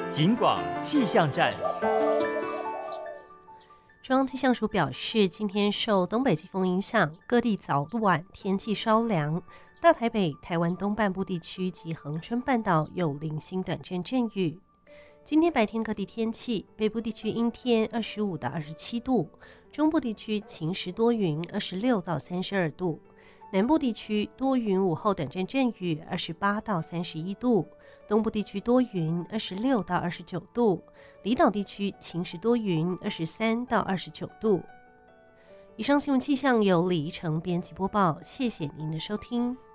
警广气象站。 中央气象署表示，今天受东北季风影响，各地早晚天气稍凉，大台北、台湾东半部地区及恒春半岛有零星短暂阵雨。今天白天各地天气，北部地区阴天25到27度，中部地区晴时多云26到32度，南部地区多云，午后短暂阵雨28到31度，东部地区多云26到29度，离岛地区晴时多云23到29度。以上新闻气象由李依晨编辑播报，谢谢您的收听。